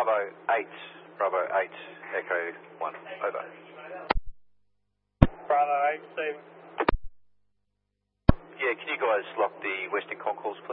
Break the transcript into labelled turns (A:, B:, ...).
A: Bravo 8, Echo 1, over.
B: Bravo 8, Stephen.
A: Yeah, can you guys lock the Western Concourse,